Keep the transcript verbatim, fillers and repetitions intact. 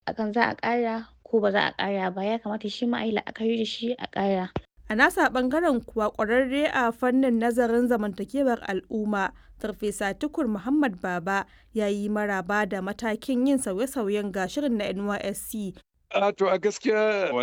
akan za a ƙara ko ba za a ƙara ba, ya kamata shi ma a yi la'akari da shi a ƙara. A nasa ɓangaren kuwa ƙwararre a fannin nazarin zamantakewar al'umma Farfesa Tukur Muhammad Baba ya yi maraba da matakin yin sauye-sauyen ga shirin na N Y S C. A to a gaskiya